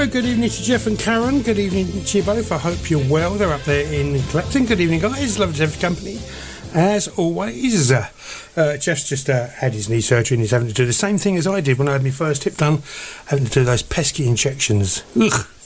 Very good evening to Jeff and Karen. Good evening to you both. I hope you're well. They're up there in Clapton. Good evening, guys. Lovely to have your company. As always, Jeff's just had his knee surgery and he's having to do the same thing as I did when I had my first hip done, having to do those pesky injections. Ugh.